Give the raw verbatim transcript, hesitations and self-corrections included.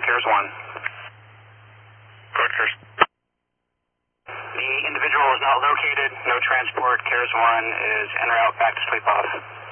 CARES one. Go ahead, CARES. The individual is not located, no transport. CARES one is en route back to sleep off.